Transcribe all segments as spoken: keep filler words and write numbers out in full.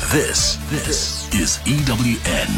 This, this is E W N.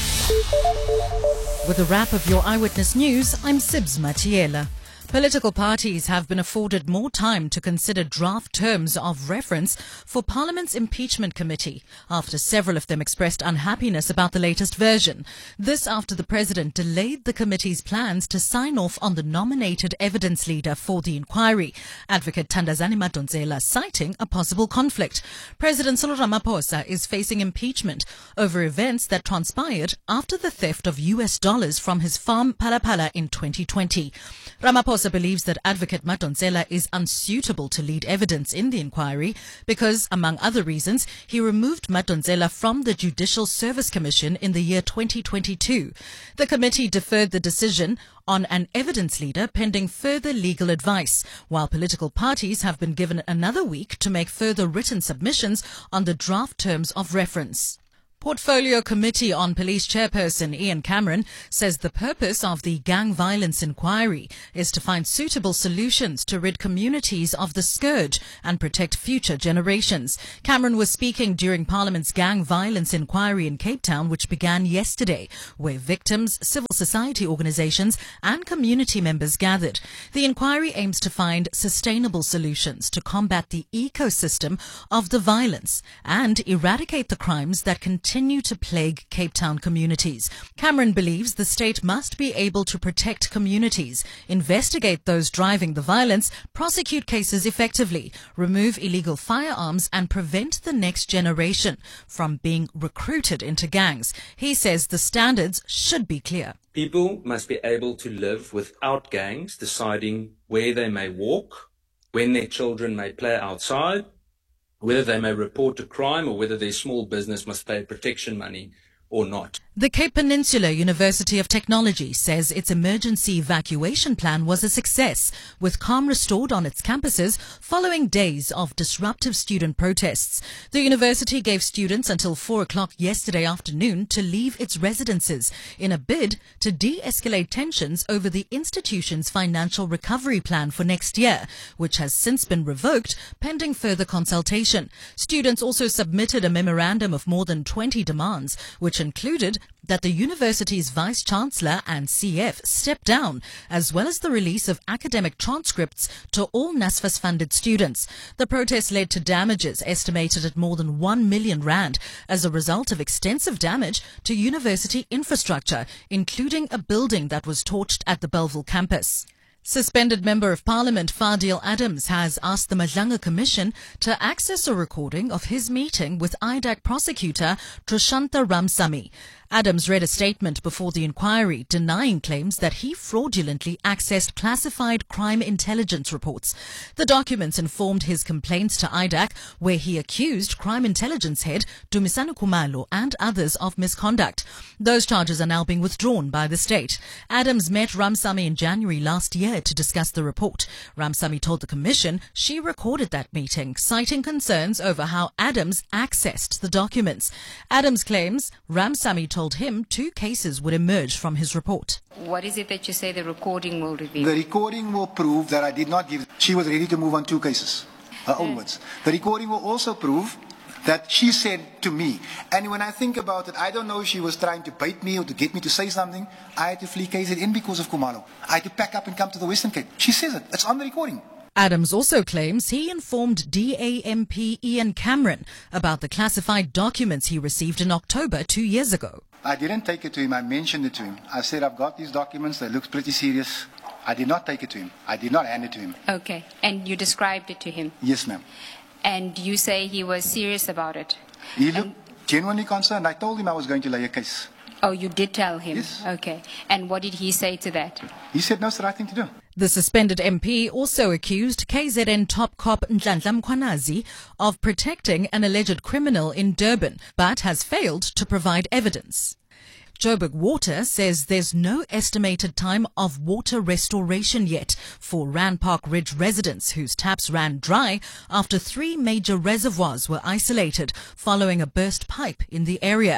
With a wrap of your Eyewitness News, I'm Sibs Matiela. Political parties have been afforded more time to consider draft terms of reference for Parliament's impeachment committee after several of them expressed unhappiness about the latest version. This after the President delayed the committee's plans to sign off on the nominated evidence leader for the inquiry, Advocate Thandazani Madonsela citing a possible conflict. President Cyril Ramaphosa is facing impeachment over events that transpired after the theft of U S dollars from his farm Phala Phala in twenty twenty. Ramaphosa believes that Advocate Madonsela is unsuitable to lead evidence in the inquiry because, among other reasons, he removed Madonsela from the Judicial Service Commission in the year twenty twenty-two. The committee deferred the decision on an evidence leader pending further legal advice, while political parties have been given another week to make further written submissions on the draft terms of reference. Portfolio Committee on Police Chairperson Ian Cameron says the purpose of the gang violence inquiry is to find suitable solutions to rid communities of the scourge and protect future generations. Cameron was speaking during Parliament's gang violence inquiry in Cape Town, which began yesterday, where victims, civil society organizations and community members gathered. The inquiry aims to find sustainable solutions to combat the ecosystem of the violence and eradicate the crimes that continue continue to plague Cape Town communities. Cameron believes the state must be able to protect communities, investigate those driving the violence, prosecute cases effectively, remove illegal firearms and prevent the next generation from being recruited into gangs. He says the standards should be clear. People must be able to live without gangs deciding where they may walk, when their children may play outside, whether they may report a crime or whether their small business must pay protection money or not. The Cape Peninsula University of Technology says its emergency evacuation plan was a success, with calm restored on its campuses following days of disruptive student protests. The university gave students until four o'clock yesterday afternoon to leave its residences in a bid to de-escalate tensions over the institution's financial recovery plan for next year, which has since been revoked pending further consultation. Students also submitted a memorandum of more than twenty demands, which included that the university's vice-chancellor and C F step down, as well as the release of academic transcripts to all NSFAS-funded students. The protest led to damages estimated at more than one million rand as a result of extensive damage to university infrastructure, including a building that was torched at the Bellville campus. Suspended Member of Parliament Fadil Adams has asked the Madlanga Commission to access a recording of his meeting with I D A C prosecutor Trushanta Ramsamy. Adams read a statement before the inquiry denying claims that he fraudulently accessed classified crime intelligence reports. The documents informed his complaints to I D A C, where he accused crime intelligence head Dumisani Khumalo and others of misconduct. Those charges are now being withdrawn by the state. Adams met Ramsamy in January last year to discuss the report. Ramsamy told the commission she recorded that meeting, citing concerns over how Adams accessed the documents. Adams claims Ramsamy told him two cases would emerge from his report. What is it that you say the recording will reveal? The recording will prove that I did not give. She was ready to move on two cases, her own words. The recording will also prove that she said to me, and when I think about it, I don't know if she was trying to bait me or to get me to say something. I had to flee K Z N because of Khumalo. I had to pack up and come to the Western Cape. She says it. It's on the recording. Adams also claims he informed D A M P Ian Cameron about the classified documents he received in October two years ago. I didn't take it to him. I mentioned it to him. I said, I've got these documents. They look pretty serious. I did not take it to him. I did not hand it to him. Okay. And you described it to him? Yes, ma'am. And you say he was serious about it? He looked genuinely concerned. I told him I was going to lay a case. Oh, you did tell him? Yes. Okay. And what did he say to that? He said, no, it's the right thing to do. The suspended M P also accused K Z N top cop Nhlanhla Mkhwanazi of protecting an alleged criminal in Durban, but has failed to provide evidence. Joburg Water says there's no estimated time of water restoration yet for Rand Park Ridge residents whose taps ran dry after three major reservoirs were isolated following a burst pipe in the area.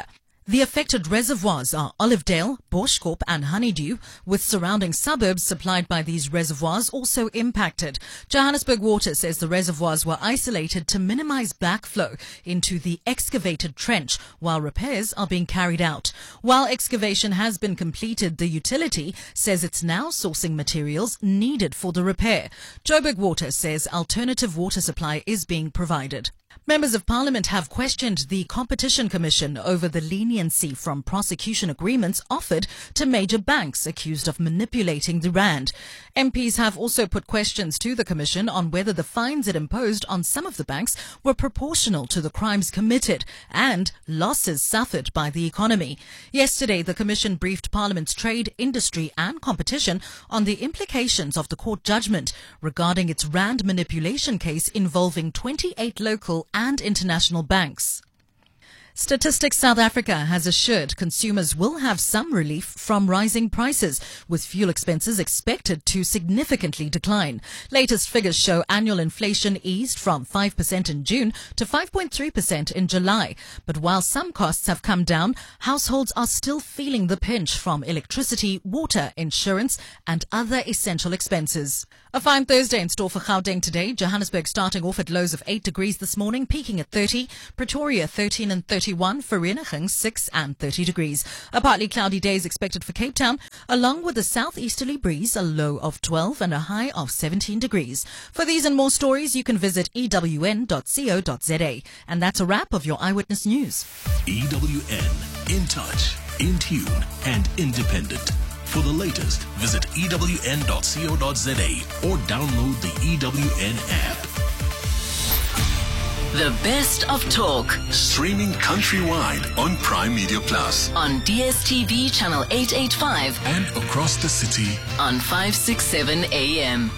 The affected reservoirs are Olivedale, Boschkop and Honeydew, with surrounding suburbs supplied by these reservoirs also impacted. Johannesburg Water says the reservoirs were isolated to minimize backflow into the excavated trench while repairs are being carried out. While excavation has been completed, the utility says it's now sourcing materials needed for the repair. Joburg Water says alternative water supply is being provided. Members of Parliament have questioned the Competition Commission over the leniency from prosecution agreements offered to major banks accused of manipulating the rand. M Ps have also put questions to the Commission on whether the fines it imposed on some of the banks were proportional to the crimes committed and losses suffered by the economy. Yesterday, the Commission briefed Parliament's Trade, Industry and Competition on the implications of the court judgment regarding its rand manipulation case involving twenty-eight local and international banks. Statistics South Africa has assured consumers will have some relief from rising prices, with fuel expenses expected to significantly decline. Latest figures show annual inflation eased from five percent in June to five point three percent in July. But while some costs have come down, households are still feeling the pinch from electricity, water, insurance and other essential expenses. A fine Thursday in store for Gauteng today. Johannesburg starting off at lows of eight degrees this morning, peaking at thirty. Pretoria thirteen and thirty-one. Vereeniging six and thirty degrees. A partly cloudy day is expected for Cape Town, along with a southeasterly breeze, a low of twelve and a high of seventeen degrees. For these and more stories, you can visit E W N dot co dot za. And that's a wrap of your Eyewitness News. E W N, in touch, in tune and independent. For the latest, visit E W N dot co dot za or download the E W N app. The best of talk. Streaming countrywide on Prime Media Plus. On D S T V channel eight eighty-five. And across the city on five sixty-seven A M.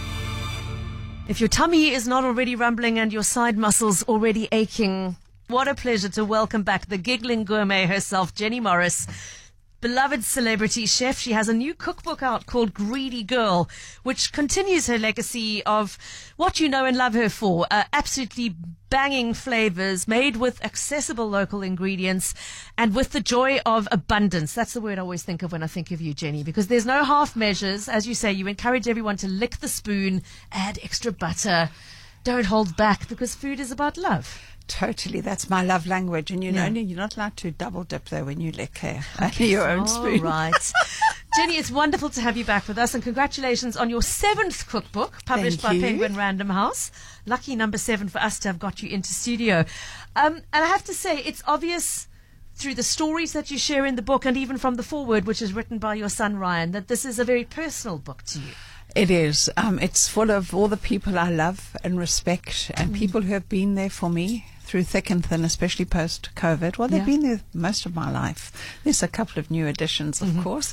If your tummy is not already rumbling and your side muscles already aching, what a pleasure to welcome back the giggling gourmet herself, Jenny Morris. Beloved celebrity chef. She has a new cookbook out called Greedy Girl, which continues her legacy of what you know and love her for. Uh, absolutely banging flavors made with accessible local ingredients and with the joy of abundance. That's the word I always think of when I think of you, Jenny, because there's no half measures. As you say, you encourage everyone to lick the spoon, add extra butter. Don't hold back, because food is about love. Totally, that's my love language, and you know, Yeah. you're not allowed to double dip though when you lick hair. Only your own All spoon. right. Jenny, it's wonderful to have you back with us, and congratulations on your seventh cookbook, published Thank by you. Penguin Random House. Lucky number seven for us to have got you into studio. Um, and I have to say, it's obvious through the stories that you share in the book, and even from the foreword, which is written by your son Ryan, that this is a very personal book to you. It is. Um, it's full of all the people I love and respect, and people who have been there for me through thick and thin, especially post-COVID. Well, they've Yeah. been there most of my life. There's a couple of new additions, of course.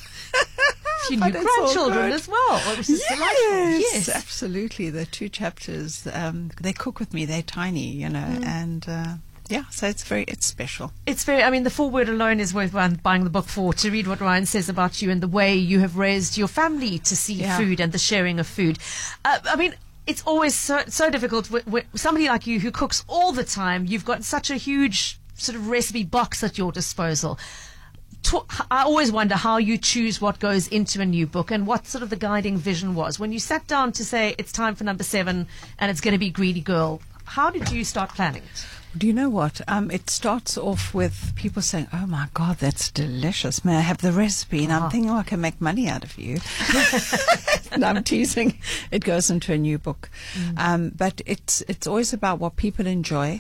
A few But new it's all grandchildren good. as well, which is delightful. Yes, absolutely. The two chapters, um, they cook with me. They're tiny, you know, and uh, yeah, so it's very, it's special. It's very, I mean, the foreword alone is worth one- buying the book for, to read what Ryan says about you and the way you have raised your family to see Yeah. food and the sharing of food. Uh, I mean, it's always so, so difficult with, with somebody like you who cooks all the time. You've got such a huge sort of recipe box at your disposal. To, I always wonder how you choose what goes into a new book and what sort of the guiding vision was. When you sat down to say it's time for number seven and it's going to be Greedy Girl, how did you start planning it? Do you know what? Um, it starts off with people saying, "Oh my God, that's delicious. May I have the recipe?" And Ah. I'm thinking, "Oh, I can make money out of you." And I'm teasing. It goes into a new book, um, but it's it's always about what people enjoy.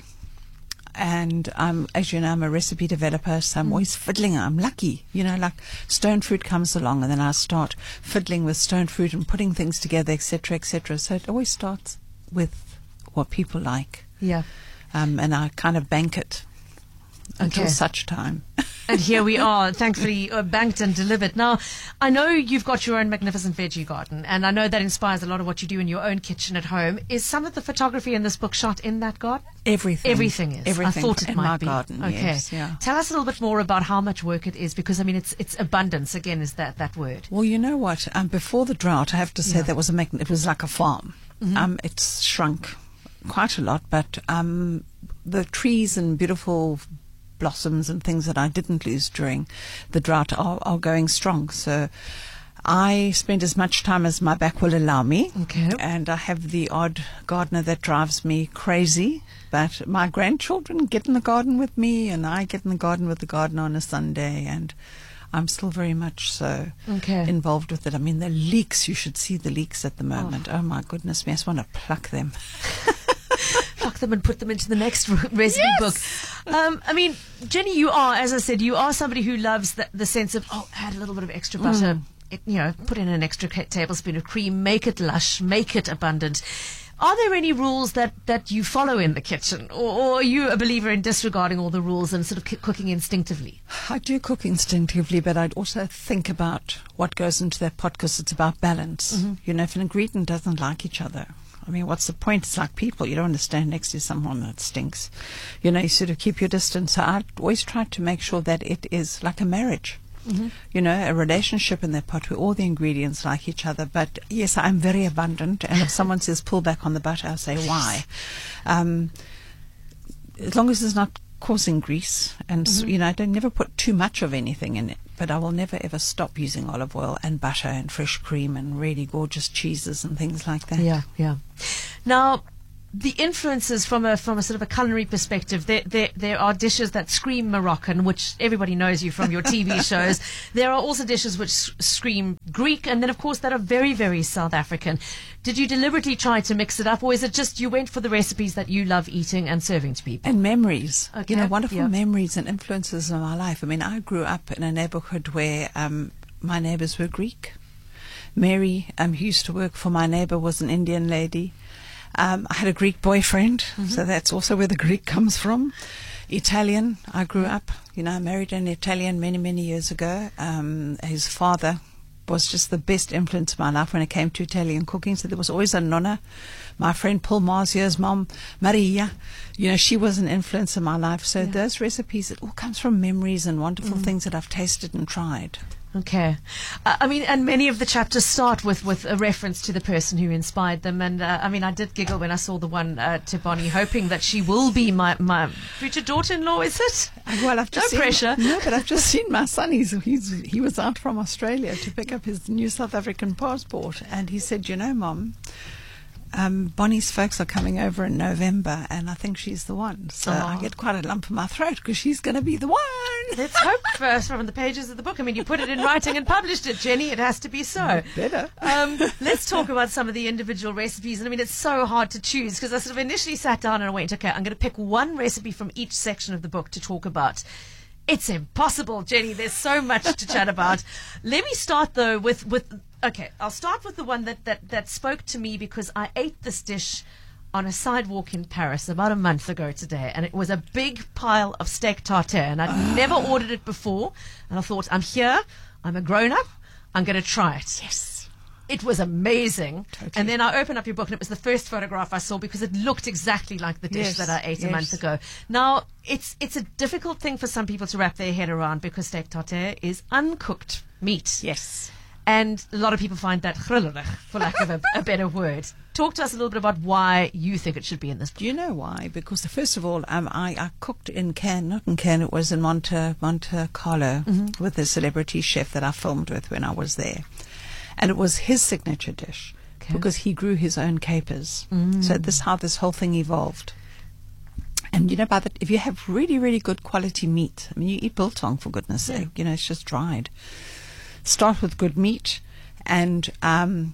And um, as you know, I'm a recipe developer, so I'm always fiddling. I'm lucky, you know, like stone fruit comes along, and then I start fiddling with stone fruit and putting things together, et cetera, et cetera. So it always starts with what people like. Yeah. Um, and I kind of bank it until Okay. such time. And here we are, thankfully uh, banked and delivered. Now, I know you've got your own magnificent veggie garden, and I know that inspires a lot of what you do in your own kitchen at home. Is some of the photography in this book shot in that garden? Everything. Everything is. Everything I thought it in might my be. garden. Okay. Yes, yeah. Tell us a little bit more about how much work it is, because I mean, it's it's abundance. Again, is that that word? Well, you know what? Um, before the drought, I have to say Yeah. that was a mag- it was like a farm. Um, it's shrunk quite a lot, but um, the trees and beautiful blossoms and things that I didn't lose during the drought are, are going strong. So I spend as much time as my back will allow me. Okay. And I have the odd gardener that drives me crazy. But my grandchildren get in the garden with me, and I get in the garden with the gardener on a Sunday, and I'm still very much so Okay. involved with it. I mean, the leeks, you should see the leeks at the moment. Oh, oh my goodness me, I just want to pluck them. Pluck them and put them into the next recipe Yes. book. Um, I mean, Jenny, you are, as I said, you are somebody who loves the, the sense of, oh, add a little bit of extra butter, Mm. it, you know, put in an extra ca- tablespoon of cream, make it lush, make it abundant. Are there any rules that, that you follow in the kitchen? Or, or are you a believer in disregarding all the rules and sort of c- cooking instinctively? I do cook instinctively, but I'd also think about what goes into that pot, because it's about balance. Mm-hmm. You know, if an ingredient doesn't like each other, I mean, what's the point? It's like people. You don't want to stand next to someone that stinks. You know, you sort of keep your distance. So I always try to make sure that it is like a marriage. Mm-hmm. You know, a relationship in that pot where all the ingredients like each other. But yes, I'm very abundant. And if someone says pull back on the butter, I say why. Um, as long as it's not causing grease, and Mm-hmm. you know, I don't never put too much of anything in it. But I will never ever stop using olive oil and butter and fresh cream and really gorgeous cheeses and things like that. Yeah, yeah. Now, the influences from a from a sort of a culinary perspective, there there there are dishes that scream Moroccan, which everybody knows you from your T V shows. There are also dishes which s- scream Greek, and then of course that are very very South African. Did you deliberately try to mix it up, or is it just you went for the recipes that you love eating and serving to people? And memories, Okay, you know, wonderful yeah. memories and influences in my life. I mean, I grew up in a neighborhood where um, my neighbors were Greek. Mary, um, who used to work for my neighbor, was an Indian lady. Um, I had a Greek boyfriend, Mm-hmm. so that's also where the Greek comes from. Italian, I grew up, you know, I married an Italian many, many years ago. Um, his father was just the best influence in my life when it came to Italian cooking. So there was always a nonna. My friend Paul Marzio's mom, Maria, you know, she was an influence in my life. So those recipes, it all comes from memories and wonderful things that I've tasted and tried. Okay. Uh, I mean, and many of the chapters start with, with a reference to the person who inspired them. And, uh, I mean, I did giggle when I saw the one uh, to Bonnie, hoping that she will be my, my future daughter-in-law, is it? Well, I've just No seen, pressure. No, but I've just seen my son. He's, he's he was out from Australia to pick up his new South African passport, and he said, "You know, Mom, um, Bonnie's folks are coming over in November, and I think she's the one." So Aw. I get quite a lump in my throat because she's going to be the one. Let's hope first from the pages of the book. I mean, you put it in writing and published it, Jenny. It has to be so. Better. Um, let's talk about some of the individual recipes. And I mean, it's so hard to choose because I sort of initially sat down and I went, okay, I'm going to pick one recipe from each section of the book to talk about. It's impossible, Jenny. There's so much to chat about. Let me start, though, with, with okay, I'll start with the one that, that, that spoke to me because I ate this dish on a sidewalk in Paris about a month ago today, and it was a big pile of steak tartare, and I'd never ordered it before, and I thought, I'm here, I'm a grown-up, I'm going to try it. Yes. It was amazing. Totally. And then I opened up your book, and it was the first photograph I saw because it looked exactly like the dish Yes, that I ate a yes. month ago. Now, it's it's a difficult thing for some people to wrap their head around because steak tartare is uncooked meat. Yes. And a lot of people find that grillerig, for lack of a, a better word. Talk to us a little bit about why you think it should be in this book. Do you know why? Because the, first of all, um, I, I cooked in Cannes, not in Cannes, it was in Monte, Monte Carlo Mm-hmm. with a celebrity chef that I filmed with when I was there. And it was his signature dish Okay. because he grew his own capers. Mm. So this is how this whole thing evolved. And you know, by the, if you have really, really good quality meat, I mean, you eat biltong for goodness sake, you know, it's just dried. Start with good meat and um,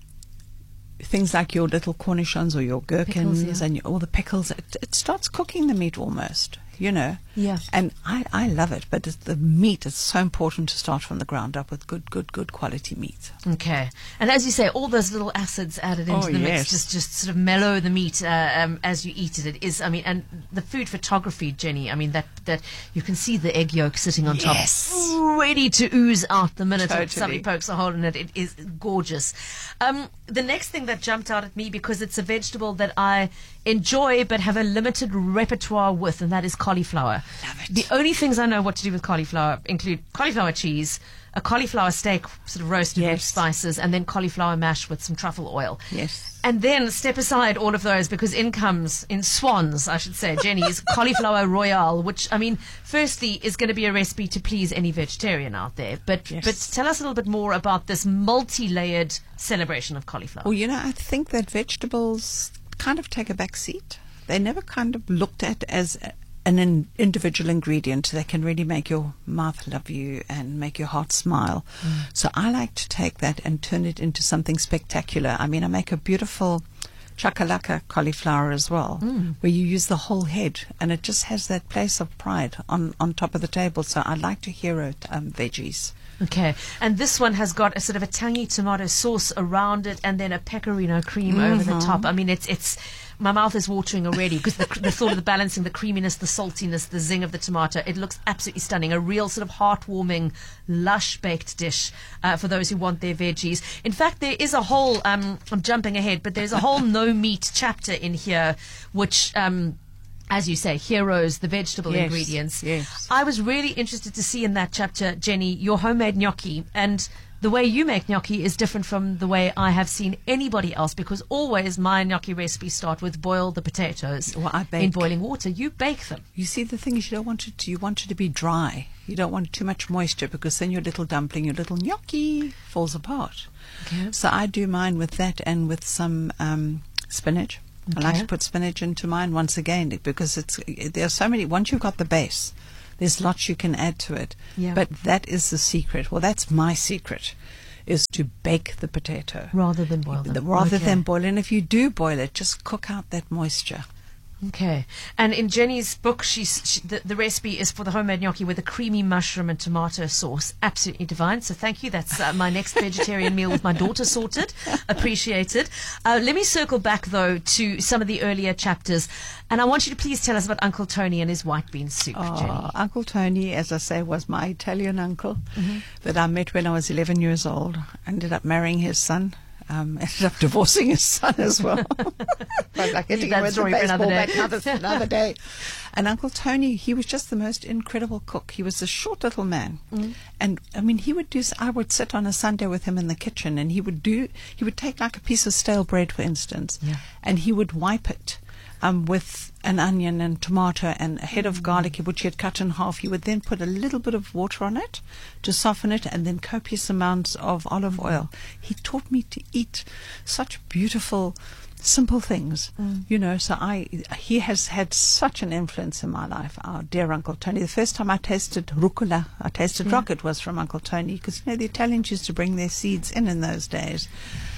things like your little cornichons or your gherkins Pickles, yeah. and your, all the pickles. It, it starts cooking the meat almost, you know. Yeah. And I, I love it, but it's the meat is so important to start from the ground up with good, good, good quality meat. Okay. And as you say, all those little acids added into Oh, the yes. mix just, just sort of mellow the meat uh, um, as you eat it. It is, I mean, and the food photography, Jenny, I mean, that, that you can see the egg yolk sitting on Yes. top, ready to ooze out the minute Totally. somebody pokes a hole in it. It is gorgeous. Um, the next thing that jumped out at me, because it's a vegetable that I enjoy but have a limited repertoire with, and that is cauliflower. Love it. The only things I know what to do with cauliflower include cauliflower cheese, a cauliflower steak sort of roasted Yes. with spices, and then cauliflower mash with some truffle oil. Yes. And then step aside all of those because in comes, in swans, I should say, Jenny's cauliflower royale, which, I mean, firstly is going to be a recipe to please any vegetarian out there. But Yes. but tell us a little bit more about this multi-layered celebration of cauliflower. Well, you know, I think that vegetables kind of take a back seat. They're never kind of looked at as a- an in- individual ingredient that can really make your mouth love you and make your heart smile. Mm. So I like to take that and turn it into something spectacular. I mean, I make a beautiful chakalaka cauliflower as well, mm. where you use the whole head, and it just has that place of pride on, on top of the table. So I like to hero um, veggies. Okay, and this one has got a sort of a tangy tomato sauce around it, and then a pecorino cream mm-hmm. over the top. I mean, it's it's my mouth is watering already because the, the thought of the balancing, the creaminess, the saltiness, the zing of the tomato. It looks absolutely stunning. A real sort of heartwarming, lush baked dish uh, for those who want their veggies. In fact, there is a whole. Um, I'm jumping ahead, but there's a whole no meat chapter in here, which. Um, As you say, heroes, the vegetable yes, ingredients. Yes. I was really interested to see in that chapter, Jenny, your homemade gnocchi. And the way you make gnocchi is different from the way I have seen anybody else, because always my gnocchi recipes start with boil the potatoes well, I bake. in boiling water. You bake them. You see, the thing is, you don't want it to, you want it to be dry. You don't want too much moisture because then your little dumpling, your little gnocchi falls apart. Okay. So I do mine with that and with some um, spinach. Okay. I like to put spinach into mine once again because it's there are so many. Once you've got the base, there's lots you can add to it. Yeah. But that is the secret. Well, that's my secret, is to bake the potato rather than boil them. Rather okay. than boil. And if you do boil it, just cook out that moisture. Okay. And in Jenny's book, she's, she, the, the recipe is for the homemade gnocchi with a creamy mushroom and tomato sauce. Absolutely divine. So thank you. That's uh, my next vegetarian meal with my daughter sorted. Appreciated. Uh, let me circle back, though, to some of the earlier chapters. And I want you to please tell us about Uncle Tony and his white bean soup, oh, Jenny. Uncle Tony, as I say, was my Italian uncle Mm-hmm. that I met when I was eleven years old. I ended up marrying his son. Um, ended up divorcing his son as well. But like hitting him with the baseball bat another, another day. And Uncle Tony, he was just the most incredible cook. He was a short little man. Mm. And I mean, he would do, I would sit on a Sunday with him in the kitchen and he would do, he would take like a piece of stale bread, for instance, yeah. and he would wipe it um, with an onion and tomato and a head of garlic, which he had cut in half. He would then put a little bit of water on it to soften it, and then copious amounts of olive oil. He taught me to eat such beautiful, simple things, mm. you know. So I, he has had such an influence in my life. Our dear Uncle Tony. The first time I tasted rucola, I tasted yeah. rocket, was from Uncle Tony, because you know the Italians used to bring their seeds in in those days.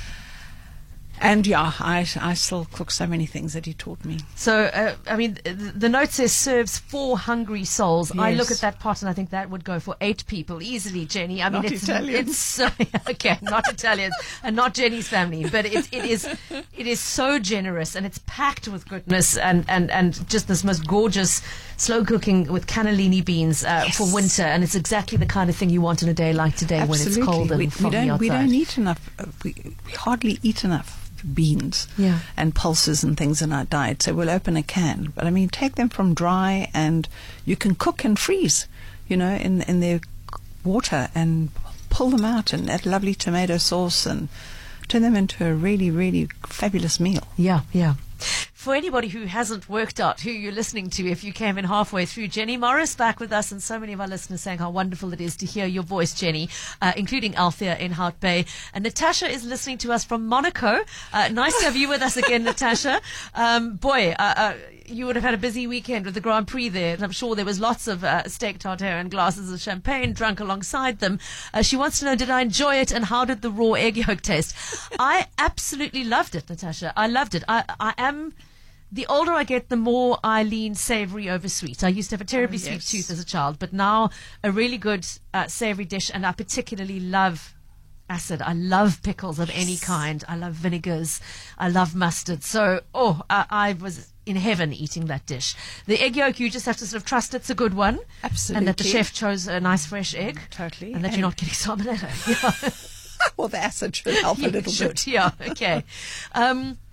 And yeah, I, I still cook so many things that he taught me. So, uh, I mean, the, the note says serves four hungry souls. Yes. I look at that pot and I think that would go for eight people easily, Jenny. I mean, not it's Italians. it's so, okay, not Italians and not Jenny's family, but it, it is it is so generous and it's packed with goodness and, and, and just this most gorgeous slow cooking with cannellini beans uh, yes. for winter, and it's exactly the kind of thing you want on a day like today. Absolutely. When it's cold and we, foggy we don't outside. we don't eat enough. Uh, we, we hardly eat enough beans yeah. and pulses and things in our diet, so we'll open a can, but I mean, take them from dry and you can cook and freeze, you know, in in their water, and pull them out and add lovely tomato sauce and turn them into a really really fabulous meal. Yeah, yeah. For anybody who hasn't worked out who you're listening to, if you came in halfway through, Jenny Morris back with us, and so many of our listeners saying how wonderful it is to hear your voice, Jenny, uh, including Althea in Hout Bay. And Natasha is listening to us from Monaco. Uh, nice to have you with us again, Natasha. Um, boy, uh, uh, you would have had a busy weekend with the Grand Prix there, and I'm sure there was lots of uh, steak tartare and glasses of champagne drunk alongside them. Uh, she wants to know, did I enjoy it, and how did the raw egg yolk taste? I absolutely loved it, Natasha. I loved it. I, I am... The older I get, the more I lean savory over sweet. I used to have a terribly oh, yes. sweet tooth as a child, but now a really good uh, savory dish, and I particularly love acid. I love pickles of yes. any kind. I love vinegars. I love mustard. So, oh, I, I was in heaven eating that dish. The egg yolk, you just have to sort of trust it's a good one. Absolutely. And that the chef chose a nice fresh egg. Totally. And that and you're not getting salmonella. Yeah. Well, the acid should help a little should, bit. Yeah, okay. Um,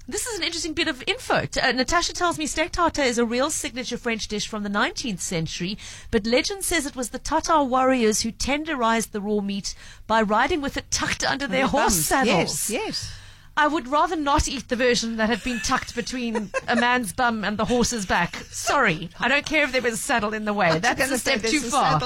This is an interesting bit of info. T- uh, Natasha tells me steak tartare is a real signature French dish from the nineteenth century, but legend says it was the Tatar warriors who tenderized the raw meat by riding with it tucked under their The horse bums. saddles. Yes, yes. I would rather not eat the version that had been tucked between a man's bum and the horse's back. Sorry. I don't care if there was a saddle in the way. That's a step too far.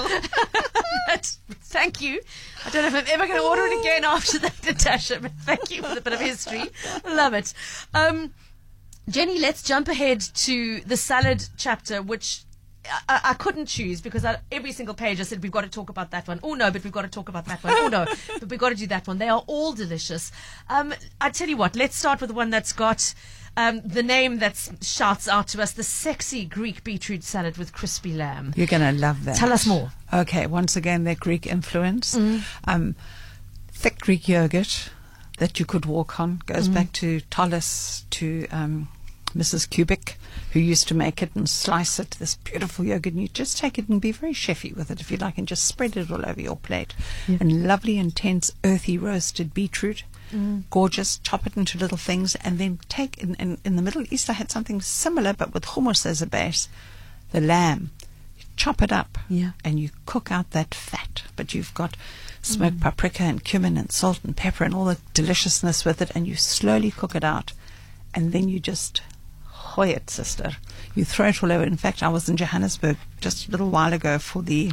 But thank you. I don't know if I'm ever going to order it again after that, Natasha, but thank you for the bit of history. Love it. Um, Jenny, let's jump ahead to the salad chapter, which I, I couldn't choose because I, every single page I said, we've got to talk about that one. Oh, no, but we've got to talk about that one. Oh, no, but we've got to do that one. They are all delicious. Um, I tell you what, let's start with the one that's got um, the name that shouts out to us, the sexy Greek beetroot salad with crispy lamb. You're going to love that. Tell us more. Okay, once again, that Greek influence. Mm. Um, thick Greek yogurt that you could walk on goes Mm. back to Tollis, to um, Missus Kubik, who used to make it and slice it, this beautiful yogurt, and you just take it and be very chefy with it if you like, and just spread it all over your plate. Yeah. And lovely, intense, earthy roasted beetroot. Mm. Gorgeous. Chop it into little things, and then take, in, in, in the Middle East I had something similar, but with hummus as a base, the lamb. You chop it up, Yeah. and you cook out that fat, but you've got smoked paprika and cumin and salt and pepper and all the deliciousness with it, and you slowly cook it out, and then you just hoy it, sister. You throw it all over. In fact, I was in Johannesburg just a little while ago for the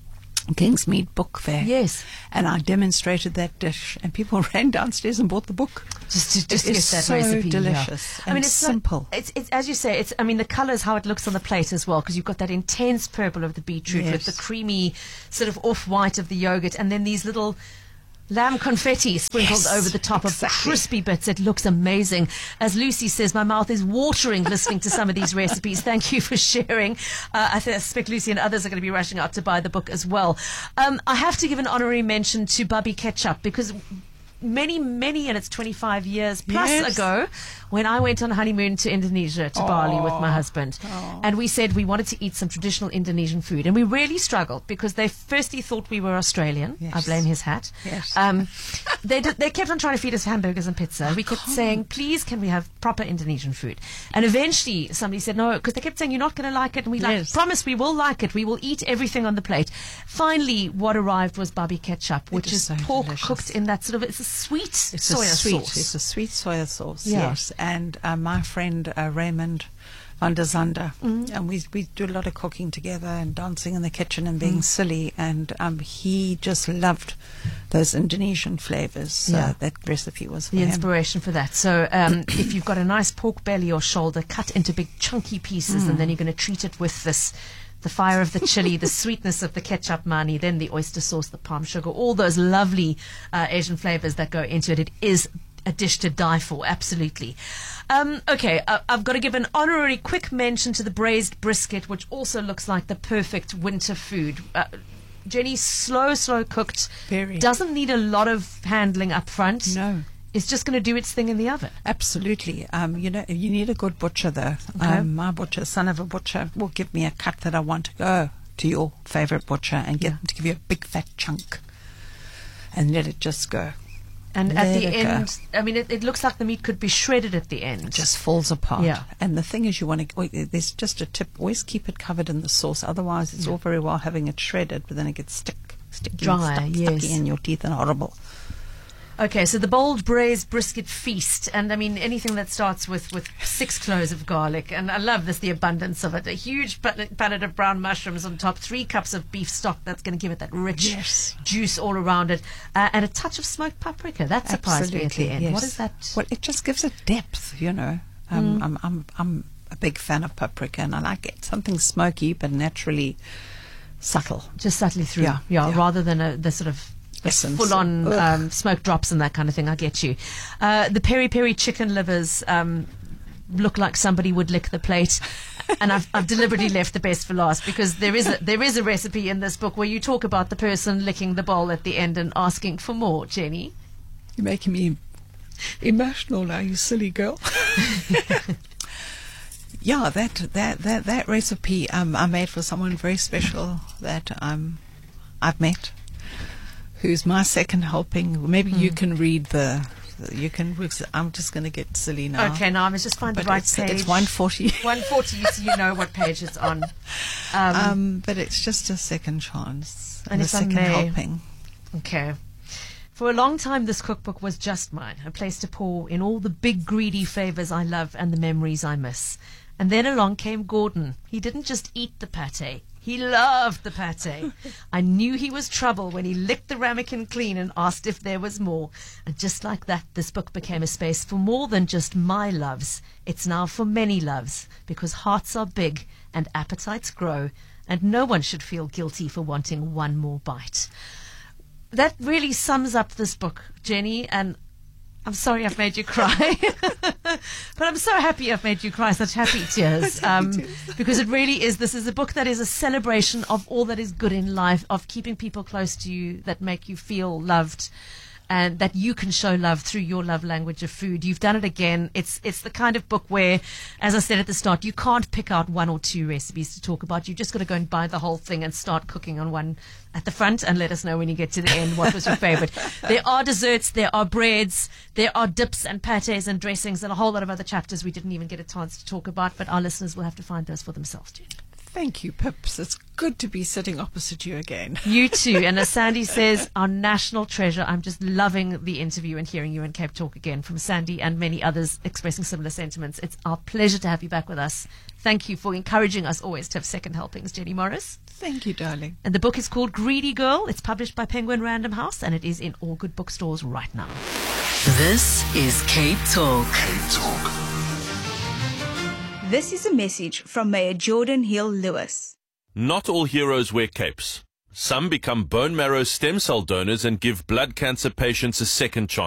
Kingsmead Book Fair. Yes. And I demonstrated that dish, and people ran downstairs and bought the book. Just to, just It to get is that so recipe. delicious yeah. and I mean, it's not- simple. it's, it's as you say. It's I mean, the colour is how it looks on the plate as well, because you've got that intense purple of the beetroot with Yes. the creamy sort of off-white of the yogurt, and then these little lamb confetti sprinkled Yes, over the top exactly. of crispy bits. It looks amazing. As Lucy says, my mouth is watering listening to some of these recipes. Thank you for sharing. Uh, I, th- I suspect Lucy and others are going to be rushing out to buy the book as well. Um, I have to give an honorary mention to Bubby Ketchup, because many, many, and it's twenty-five years plus Yes. ago, when I went on honeymoon to Indonesia, to Bali with my husband, and we said we wanted to eat some traditional Indonesian food, and we really struggled because they firstly thought we were Australian. Yes. I blame his hat. Yes. Um, they did, they kept on trying to feed us hamburgers and pizza. We kept saying, please, can we have proper Indonesian food? And eventually somebody said no, because they kept saying, you're not going to like it. And we like, Yes. promise we will like it. We will eat everything on the plate. Finally, what arrived was Bubby Ketchup, which is is so pork delicious. cooked in that sort of, it's a sweet It's soya a sweet, sauce. It's a sweet soya sauce, Yeah. yes. And uh, my friend uh, Raymond van der Zander, Mm. and we we do a lot of cooking together and dancing in the kitchen and Mm. being silly. And um, he just loved those Indonesian flavors. So Yeah. that recipe was for the him. inspiration for that. So um, if you've got a nice pork belly or shoulder, cut into big chunky pieces, Mm. and then you're going to treat it with this, the fire of the chili, the sweetness of the ketchup mani, then the oyster sauce, the palm sugar, all those lovely uh, Asian flavors that go into it. It is a dish to die for, absolutely. Um, okay, uh, I've got to give an honorary quick mention to the braised brisket, which also looks like the perfect winter food. Uh, Jenny, slow, slow cooked. Very. Doesn't need a lot of handling up front. No. It's just going to do its thing in the oven. Absolutely. Um, you know, you need a good butcher, though. Okay. Um, my butcher, son of a butcher, will give me a cut that I want to go to your favorite butcher and get Yeah. them to give you a big fat chunk and let it just go. And at Let the it go. end, I mean, it, it looks like the meat could be shredded at the end. It just falls apart. Yeah. And the thing is, you want to, there's just a tip, always keep it covered in the sauce. Otherwise, it's all very well having it shredded, but then it gets stick, sticky, Dry, and stuck, yes. stucky in your teeth and horrible. Okay, so the bold braised brisket feast, and I mean anything that starts with, with six cloves of garlic, and I love this, the abundance of it. A huge pallet pallet of brown mushrooms on top, three cups of beef stock that's going to give it that rich Yes. juice all around it, uh, and a touch of smoked paprika. That surprised me at the end. yes. What is that? Well, it just gives it depth, you know. Um, I'm, I'm, I'm a big fan of paprika, and I like it. Something smoky, but naturally subtle. Just subtly through, Yeah, yeah, yeah. rather than a, the sort of Essence. full-on Ugh. um, smoke drops and that kind of thing. I get you. Uh, the peri peri chicken livers um, look like somebody would lick the plate, and I've, I've deliberately left the best for last, because there is a there is a recipe in this book where you talk about the person licking the bowl at the end and asking for more. Jenny, You're making me emotional now, you silly girl. Yeah, that that that that recipe um, I made for someone very special that um, I've met, who's my second helping. Maybe you can read the You can. I'm just going to get silly now. Okay, now I must just find But the right it's, page. it's one forty. one forty, so you know what page it's on. Um, Um, but it's just a second chance And and, a if I second may- helping. Okay. For a long time, this cookbook was just mine, a place to pour in all the big, greedy flavors I love and the memories I miss. And then along came Gordon. He didn't just eat the pate. He loved the pate. I knew he was trouble when he licked the ramekin clean and asked if there was more. And just like that, this book became a space for more than just my loves. It's now for many loves, because hearts are big and appetites grow, and no one should feel guilty for wanting one more bite. That really sums up this book, Jenny, and I'm sorry I've made you cry. But I'm so happy I've made you cry, such happy tears. Um, because it really is, this is a book that is a celebration of all that is good in life, of keeping people close to you that make you feel loved, and that you can show love through your love language of food. You've done it again. It's it's the kind of book where, as I said at the start, you can't pick out one or two recipes to talk about. You've just got to go and buy the whole thing and start cooking on one at the front, and let us know when you get to the end what was your favorite. There are desserts, there are breads, there are dips and pates and dressings, and a whole lot of other chapters we didn't even get a chance to talk about, but our listeners will have to find those for themselves, Jenny. Thank you, Pips. It's good to be sitting opposite you again. You too. And as Sandy says, our national treasure. I'm just loving the interview and hearing you in Cape Talk again from Sandy and many others expressing similar sentiments. It's our pleasure to have you back with us. Thank you for encouraging us always to have second helpings, Jenny Morris. Thank you, darling. And the book is called Greedy Girl. It's published by Penguin Random House, and it is in all good bookstores right now. This is Cape Talk. Cape Talk. This is a message from Mayor Jordan Hill Lewis. Not all heroes wear capes. Some become bone marrow stem cell donors and give blood cancer patients a second chance.